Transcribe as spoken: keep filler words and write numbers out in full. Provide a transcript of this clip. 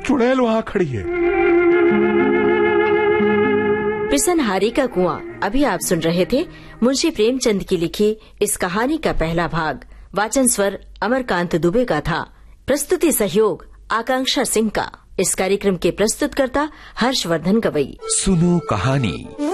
चुड़ैल वहाँ खड़ी है। पिसनहारी का कुआं अभी आप सुन रहे थे मुंशी प्रेमचंद की लिखी इस कहानी का पहला भाग। वाचन स्वर अमरकांत दुबे का था। प्रस्तुति सहयोग आकांक्षा सिंह का। इस कार्यक्रम के प्रस्तुतकर्ता हर्षवर्धन गवई। सुनो कहानी।